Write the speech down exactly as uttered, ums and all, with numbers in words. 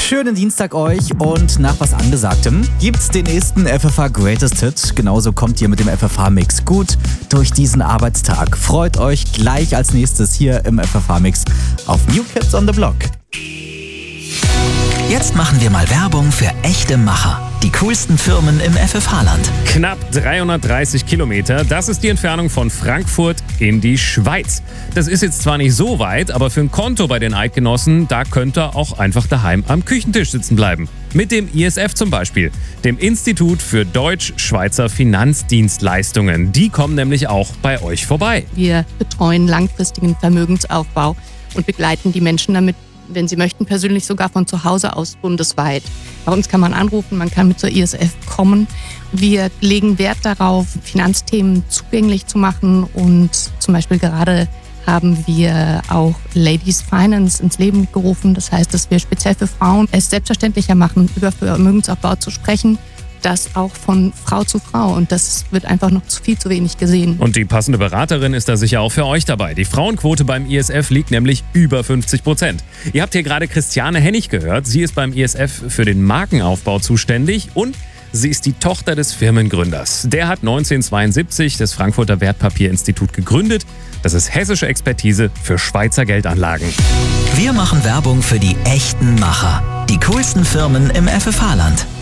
Schönen Dienstag euch und nach was Angesagtem gibt's den nächsten F F H Greatest Hit. Genauso kommt ihr mit dem F F H-Mix gut durch diesen Arbeitstag. Freut euch gleich als nächstes hier im F F H-Mix auf New Kids on the Block. Jetzt machen wir mal Werbung für echte Macher. Die coolsten Firmen im F F H-Land. Knapp dreihundertdreißig Kilometer, das ist die Entfernung von Frankfurt in die Schweiz. Das ist jetzt zwar nicht so weit, aber für ein Konto bei den Eidgenossen, da könnt ihr auch einfach daheim am Küchentisch sitzen bleiben. Mit dem I S F zum Beispiel, dem Institut für Deutsch-Schweizer Finanzdienstleistungen. Die kommen nämlich auch bei euch vorbei. Wir betreuen langfristigen Vermögensaufbau und begleiten die Menschen damit, wenn sie möchten, persönlich sogar von zu Hause aus bundesweit. Bei uns kann man anrufen, man kann mit zur I S F kommen. Wir legen Wert darauf, Finanzthemen zugänglich zu machen und zum Beispiel gerade haben wir auch Ladies Finance ins Leben gerufen. Das heißt, dass wir speziell für Frauen es selbstverständlicher machen, über Vermögensaufbau zu sprechen. Das auch von Frau zu Frau und das wird einfach noch zu viel zu wenig gesehen. Und die passende Beraterin ist da sicher auch für euch dabei. Die Frauenquote beim I S F liegt nämlich über fünfzig Prozent. Ihr habt hier gerade Christiane Hennig gehört. Sie ist beim I S F für den Markenaufbau zuständig und sie ist die Tochter des Firmengründers. Der hat neunzehnhundertzweiundsiebzig das Frankfurter Wertpapierinstitut gegründet. Das ist hessische Expertise für Schweizer Geldanlagen. Wir machen Werbung für die echten Macher. Die coolsten Firmen im F F H-Land.